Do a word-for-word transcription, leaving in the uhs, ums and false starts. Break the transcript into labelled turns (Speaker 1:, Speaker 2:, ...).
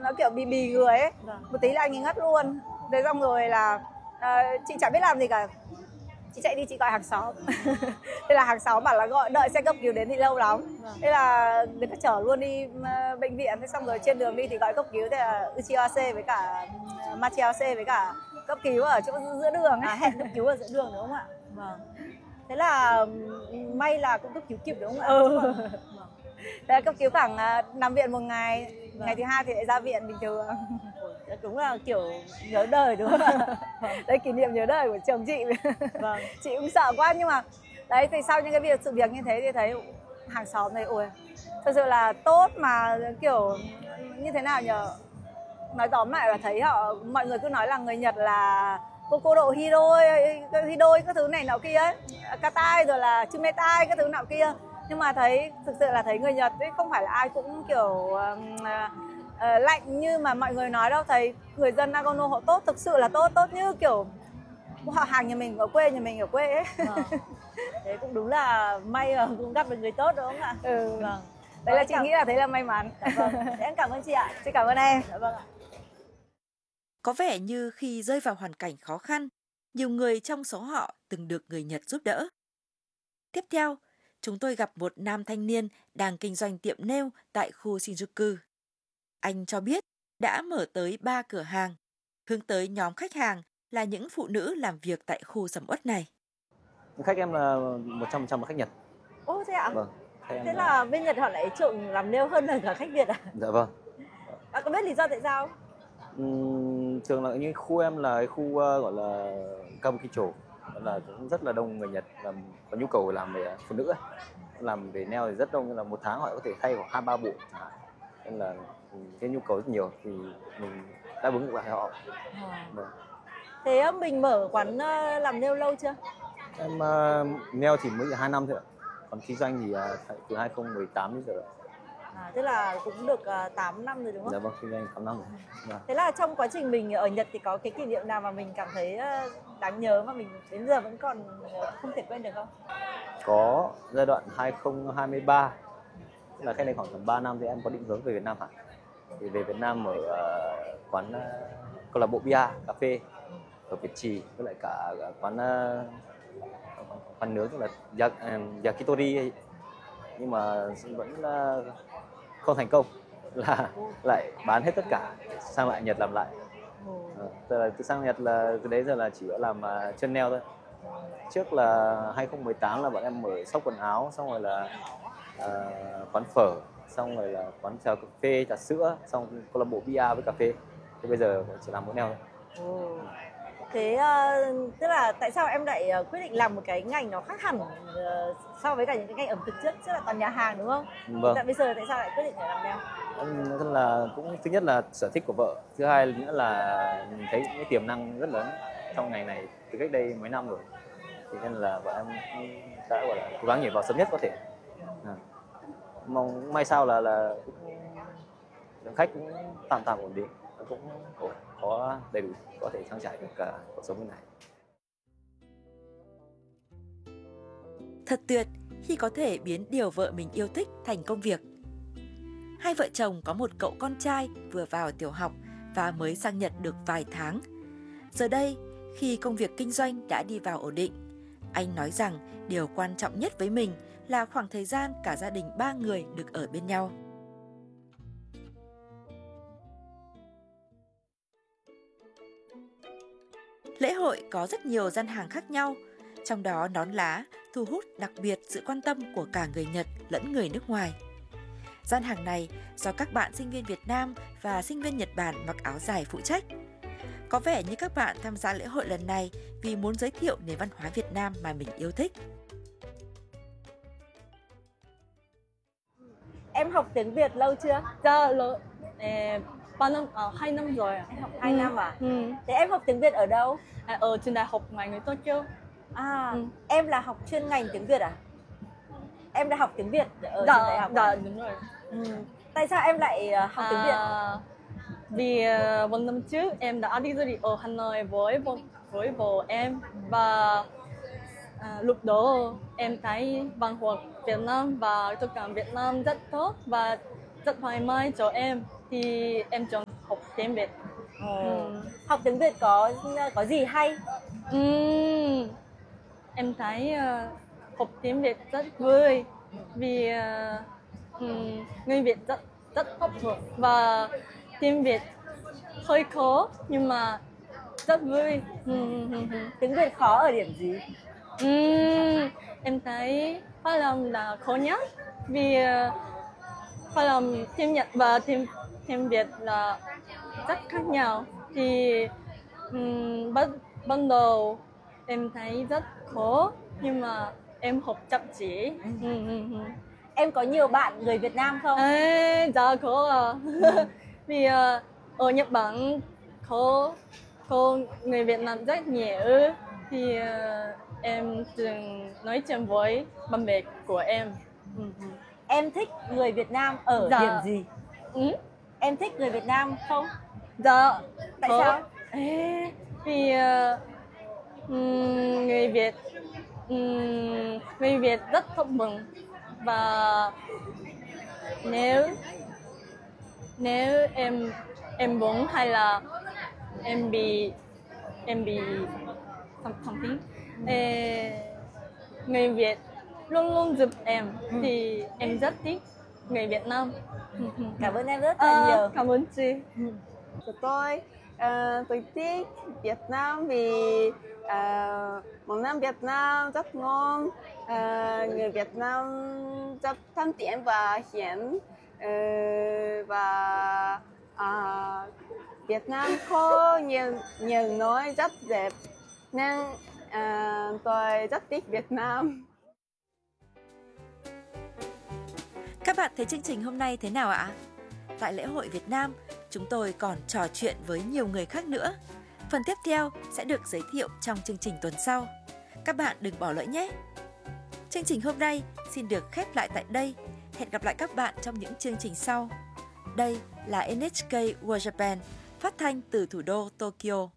Speaker 1: nó kiểu bì bì người ấy.
Speaker 2: Vâng.
Speaker 1: Một tí là anh ấy ngất luôn. Thế xong rồi là uh, chị chẳng biết làm gì cả. Chị chạy đi chị gọi hàng xóm. Thế là hàng xóm bảo là gọi đợi xe cấp cứu đến thì lâu lắm.
Speaker 2: Vâng.
Speaker 1: Thế là người ta chở luôn đi uh, bệnh viện. Thế xong rồi trên đường đi thì gọi cấp cứu. Thế là u hát xê với cả uh, Machiaoce với cả cấp cứu ở chỗ giữa đường ấy.
Speaker 2: À, hẹn cấp cứu ở giữa đường đúng không ạ? Vâng. Thế là may là cũng cấp cứu kịp đúng không ạ?
Speaker 1: Ừ. Vâng. Thế là cấp cứu khoảng uh, nằm viện một ngày. Vâng. Ngày thứ hai thì lại ra viện bình thường.
Speaker 2: Đúng là kiểu nhớ đời đúng không ạ?
Speaker 1: Đấy, kỷ niệm nhớ đời của chồng chị.
Speaker 2: Vâng.
Speaker 1: Chị cũng sợ quá, nhưng mà đấy thì sau những cái việc sự việc như thế thì thấy hàng xóm này ôi thật sự là tốt, mà kiểu như thế nào nhờ, nói tóm lại là thấy họ, mọi người cứ nói là người Nhật là cô cô độ hidoi hidoi các thứ này nọ kia ấy, katai rồi là chumetai các thứ nọ kia, nhưng mà thấy thực sự là thấy người Nhật ấy không phải là ai cũng kiểu uh, uh, lạnh như mà mọi người nói đâu. Thấy người dân Nagano họ tốt, thực sự là tốt, tốt như kiểu họ hàng nhà mình ở quê, nhà mình ở quê ấy.
Speaker 2: Vâng. Thế cũng đúng là may mà cũng gặp được người tốt đúng không ạ?
Speaker 1: Ừ.
Speaker 2: Vâng.
Speaker 1: Đấy là chị cảm... nghĩ là thế là may mắn.
Speaker 2: Dạ vâng. Thế em cảm ơn chị ạ.
Speaker 1: Chị cảm ơn em.
Speaker 2: Dạ vâng ạ.
Speaker 3: Có vẻ như khi rơi vào hoàn cảnh khó khăn, nhiều người trong số họ từng được người Nhật giúp đỡ. Tiếp theo, chúng tôi gặp một nam thanh niên đang kinh doanh tiệm nail tại khu Shinjuku. Anh cho biết đã mở tới ba cửa hàng, hướng tới nhóm khách hàng là những phụ nữ làm việc tại khu sầm uất này.
Speaker 4: Khách em là một trăm phần trăm là khách Nhật.
Speaker 2: Ồ thế ạ?
Speaker 4: Vâng.
Speaker 2: Thế là bên Nhật họ lại chuộng làm nail hơn là cả khách Việt à?
Speaker 4: Dạ vâng.
Speaker 2: Bạn có biết lý do tại sao?
Speaker 4: Uhm, thường là những khu em là cái khu uh, gọi là Kabukicho, là cũng rất là đông người Nhật và có nhu cầu làm về phụ nữ, làm về nail thì rất đông, nên là một tháng họ có thể thay khoảng hai ba bộ chẳng hạn, nên là cái nhu cầu rất nhiều thì mình đáp ứng được lại họ.
Speaker 2: À.
Speaker 4: Vâng.
Speaker 2: Thế mình mở quán làm nail lâu chưa?
Speaker 4: Em uh, nail thì mới hai năm thôi ạ, còn kinh doanh thì uh, từ hai không một tám đến giờ.
Speaker 2: À, tức là cũng được uh, tám năm rồi đúng không?
Speaker 4: Dạ vâng, kinh doanh tám năm rồi. Dạ.
Speaker 2: Thế là trong quá trình mình ở Nhật thì có cái kỷ niệm nào mà mình cảm thấy uh, đáng nhớ mà mình đến giờ vẫn còn không thể quên được không?
Speaker 4: Có giai đoạn hai không hai ba, là cách đây khoảng tầm ba năm thì em có định hướng về Việt Nam hẳn. Thì về Việt Nam mở uh, quán uh, câu lạc bộ bia cà phê ở Việt Trì, với lại cả quán uh, quán nướng tức là yakitori, nhưng mà vẫn uh, không thành công, là lại bán hết tất cả sang lại Nhật làm lại. Uh, tức là từ sang Nhật là từ đấy giờ là chỉ có làm uh, chân nail thôi. Trước là hai không một tám là bọn em mở shop quần áo, xong rồi là uh, quán phở, xong rồi là quán trà cà phê, trà sữa, xong câu lạc bộ bia với cà phê. Thế bây giờ chỉ làm mỗi nail thôi.
Speaker 2: Oh. Thế uh, tức là tại sao em lại uh, quyết định làm một cái ngành nó khác hẳn uh, so với cả những cái ngành ẩm thực trước, trước là toàn nhà hàng đúng không?
Speaker 4: Vâng.
Speaker 2: Tại bây giờ tại sao lại quyết định để làm nail?
Speaker 4: Em nói là cũng thứ nhất là sở thích của vợ, thứ hai nữa là mình thấy cái tiềm năng rất lớn trong ngành này từ cách đây mấy năm rồi, thì nên là vợ em đã gọi là cố gắng nhảy vào sớm nhất có thể. À. Mong may sao là là cũng, khách cũng tạm tạm ổn định, cũng có, có đầy đủ có thể trang trải được cả cuộc sống bên này.
Speaker 3: Thật tuyệt khi có thể biến điều vợ mình yêu thích thành công việc. Hai vợ chồng có một cậu con trai vừa vào tiểu học và mới sang Nhật được vài tháng. Giờ đây, khi công việc kinh doanh đã đi vào ổn định, anh nói rằng điều quan trọng nhất với mình là khoảng thời gian cả gia đình ba người được ở bên nhau. Lễ hội có rất nhiều gian hàng khác nhau, trong đó nón lá thu hút đặc biệt sự quan tâm của cả người Nhật lẫn người nước ngoài. Gian hàng này do các bạn sinh viên Việt Nam và sinh viên Nhật Bản mặc áo dài phụ trách. Có vẻ như các bạn tham gia lễ hội lần này vì muốn giới thiệu nền văn hóa Việt Nam mà mình yêu thích.
Speaker 2: Em học tiếng Việt lâu chưa?
Speaker 5: Dạ lâu, ba năm, à, hai năm rồi.
Speaker 2: Em học hai
Speaker 5: ừ.
Speaker 2: năm à?
Speaker 5: Ừ.
Speaker 2: Thế em học tiếng Việt ở đâu?
Speaker 5: À, ở trường đại học ngoại ngữ Tokyo.
Speaker 2: À,
Speaker 5: ừ.
Speaker 2: Em là học chuyên ngành tiếng Việt à? Em đã học tiếng Việt ở
Speaker 5: dạ,
Speaker 2: trường đại học.
Speaker 5: Dạ đúng rồi.
Speaker 2: Ừ. Tại sao em lại học
Speaker 5: à,
Speaker 2: tiếng Việt?
Speaker 5: Vì uh, một năm trước em đã đi du lịch ở Hà Nội với bố, với bố em, và uh, lúc đó em thấy văn hóa Việt Nam và thực cảnh Việt Nam rất tốt và rất thoải mái cho em, thì em chọn học tiếng Việt.
Speaker 2: Ờ.
Speaker 5: Ừ.
Speaker 2: Học tiếng Việt có có gì hay?
Speaker 5: Ừm, em thấy ờ, học tiếng Việt rất vui vì ờ, ừm, người Việt rất rất hấp dẫn và tiếng Việt hơi khó nhưng mà rất vui. Ừm, ừm, ừm.
Speaker 2: Tiếng Việt khó ở điểm gì?
Speaker 5: Ừm, em thấy phát âm là khó nhất vì uh, phát âm tiếng Nhật và tiếng tiếng Việt là rất khác nhau thì um, bắt bắt đầu em thấy rất khó nhưng mà em học chăm chỉ. Ừ, ừ, ừ.
Speaker 2: Em có nhiều bạn người Việt Nam không?
Speaker 5: Ê, dạ có à. Vì uh, ở Nhật Bản có có người Việt Nam rất nhiều thì uh, em từng nói chuyện với bạn bè của em. Ừ, ừ.
Speaker 2: Em thích người Việt Nam ở
Speaker 5: Dạ.
Speaker 2: điểm gì?
Speaker 5: Ừ?
Speaker 2: Em thích người Việt Nam không?
Speaker 5: Dạ.
Speaker 2: Tại
Speaker 5: có.
Speaker 2: sao?
Speaker 5: Ê, vì uh, um, người Việt um, người Việt rất tốt bụng và nếu nếu em em buồn hay là em bị em bị không không tiếng Ê, người Việt luôn luôn giúp em thì em rất thích người Việt Nam.
Speaker 2: Cảm ơn em rất là
Speaker 5: Ờ,
Speaker 2: nhiều.
Speaker 5: cảm ơn chị.
Speaker 6: Của tôi, ờ, tôi thích Việt Nam vì ờ, món ăn Việt Nam rất ngon. Ờ, người Việt Nam rất thân thiện và hiền. Ờ, và ờ, Việt Nam có nhiều nhiều nói rất đẹp nên ờ, tôi rất thích Việt Nam.
Speaker 3: Các bạn thấy chương trình hôm nay thế nào ạ? Tại lễ hội Việt Nam, chúng tôi còn trò chuyện với nhiều người khác nữa. Phần tiếp theo sẽ được giới thiệu trong chương trình tuần sau. Các bạn đừng bỏ lỡ nhé! Chương trình hôm nay xin được khép lại tại đây. Hẹn gặp lại các bạn trong những chương trình sau. Đây là en hát ca World Japan, phát thanh từ thủ đô Tokyo.